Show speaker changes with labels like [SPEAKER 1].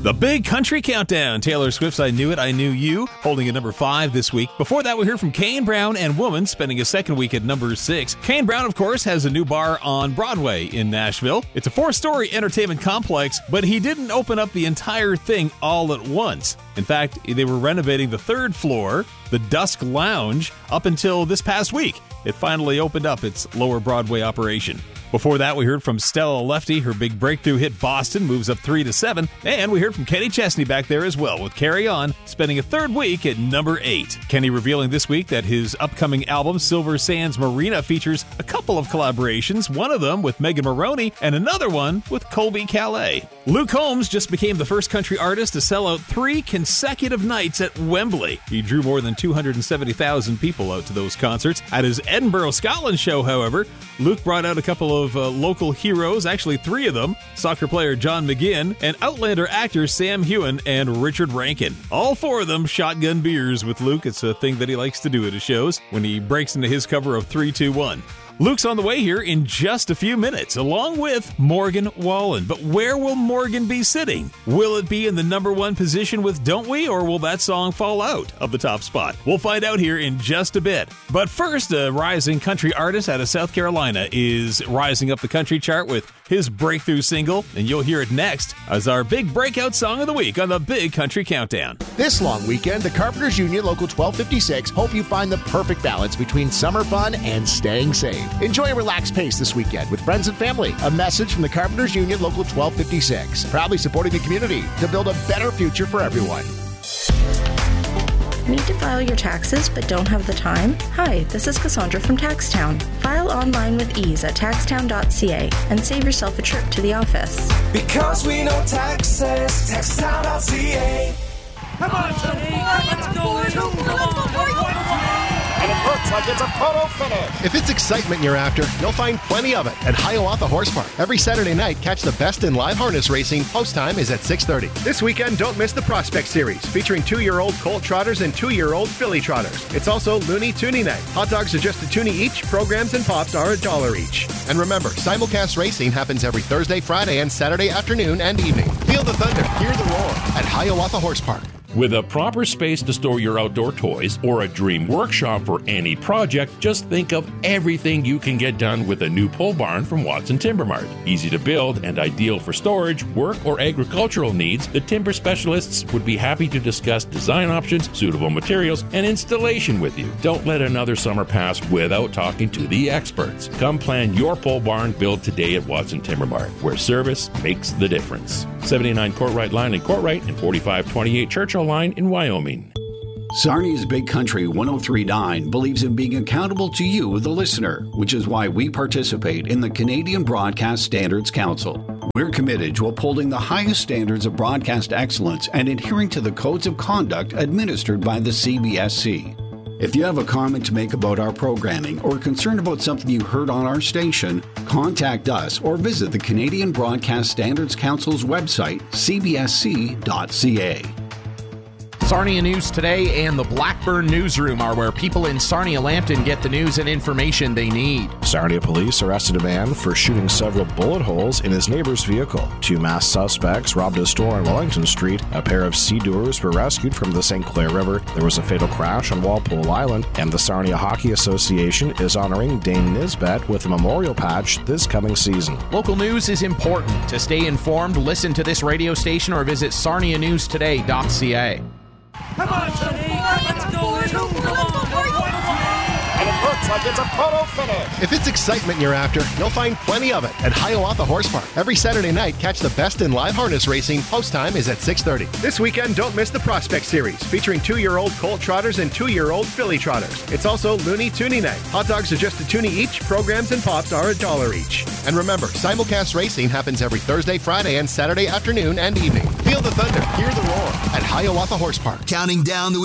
[SPEAKER 1] The Big Country Countdown. Taylor Swift's I Knew It, I Knew You, holding at number 5 this week. Before that, we heard from Kane Brown and Woman, spending a second week at number 6. Kane Brown, of course, has a new bar on Broadway in Nashville. It's a 4-story entertainment complex, but he didn't open up the entire thing all at once. In fact, they were renovating the 3rd floor, the Dusk Lounge, up until this past week. It finally opened up its Lower Broadway operation. Before that, we heard from Stella Lefty. Her big breakthrough hit Boston moves up 3 to 7. And we heard from Kenny Chesney back there as well with Carry On, spending a 3rd week at number 8. Kenny revealing this week that his upcoming album, Silver Sands Marina, features a couple of collaborations, one of them with Megan Maroney and another one with Colby Calais. Luke Combs just became the first country artist to sell out 3 consecutive nights at Wembley. He drew more than 270,000 people out to those concerts. At his Edinburgh, Scotland show, however, Luke brought out a couple of local heroes, actually 3 of them, soccer player John McGinn and Outlander actor Sam Heughan and Richard Rankin. All 4 of them shotgun beers with Luke. It's a thing that he likes to do at his shows when he breaks into his cover of 3-2-1. Luke's on the way here in just a few minutes, along with Morgan Wallen. But where will Morgan be sitting? Will it be in the number 1 position with Don't We, or will that song fall out of the top spot? We'll find out here in just a bit. But first, a rising country artist out of South Carolina is rising up the country chart with his breakthrough single, and you'll hear it next as our big breakout song of the week on the Big Country Countdown.
[SPEAKER 2] This long weekend, the Carpenters Union Local 1256 hope you find the perfect balance between summer fun and staying safe. Enjoy a relaxed pace this weekend with friends and family. A message from the Carpenters Union Local 1256, proudly supporting the community to build a better future for everyone.
[SPEAKER 3] Need to file your taxes but don't have the time? Hi, this is Cassandra from Taxtown. File online with ease at taxtown.ca and save yourself a trip to the office.
[SPEAKER 4] Because we know taxes, taxtown.ca.
[SPEAKER 5] Come on, Tony, let's go.
[SPEAKER 2] And it looks like it's a photo finish. If it's excitement you're after, you'll find plenty of it at Hiawatha Horse Park. Every Saturday night, catch the best in live harness racing. Post time is at 6:30. This weekend, don't miss the Prospect Series, featuring 2-year-old colt trotters and 2-year-old filly trotters. It's also Looney Toonie Night. Hot dogs are just a toonie each. Programs and pops are $1 each. And remember, simulcast racing happens every Thursday, Friday, and Saturday afternoon and evening. Feel the thunder, hear the roar at Hiawatha Horse Park.
[SPEAKER 6] With a proper space to store your outdoor toys or a dream workshop for any project, just think of everything you can get done with a new pole barn from Watson Timber Mart. Easy to build and ideal for storage, work, or agricultural needs, the timber specialists would be happy to discuss design options, suitable materials, and installation with you. Don't let another summer pass without talking to the experts. Come plan your pole barn build today at Watson Timber Mart, where service makes the difference. 79 Courtright Line in Courtright and 4528 Churchill Line in Wyoming.
[SPEAKER 7] Sarnia's Big Country 103.9 believes in being accountable to you, the listener, which is why we participate in the Canadian Broadcast Standards Council. We're committed to upholding the highest standards of broadcast excellence and adhering to the codes of conduct administered by the CBSC. If you have a comment to make about our programming or concerned about something you heard on our station, contact us or visit the Canadian Broadcast Standards Council's website, cbsc.ca.
[SPEAKER 8] Sarnia News Today and the Blackburn Newsroom are where people in Sarnia-Lambton get the news and information they need.
[SPEAKER 9] Sarnia police arrested a man for shooting several bullet holes in his neighbor's vehicle. 2 masked suspects robbed a store on Wellington Street. A pair of sea-doers were rescued from the St. Clair River. There was a fatal crash on Walpole Island. And the Sarnia Hockey Association is honoring Dane Nisbet with a memorial patch this coming season.
[SPEAKER 8] Local news is important. To stay informed, listen to this radio station or visit sarnianewstoday.ca.
[SPEAKER 5] Come on, Tony, let's go.
[SPEAKER 2] And it looks like it's a photo finish. If it's excitement you're after, you'll find plenty of it at Hiawatha Horse Park. Every Saturday night, catch the best in live harness racing. Post time is at 6:30. This weekend, don't miss the Prospect Series, featuring 2-year-old colt trotters and 2-year-old filly trotters. It's also Looney Toonie Night. Hot dogs are just a toonie each. Programs and pops are $1 each. And remember, simulcast racing happens every Thursday, Friday, and Saturday afternoon and evening. Feel the thunder, hear the roar at Hiawatha Horse Park.
[SPEAKER 10] Counting down the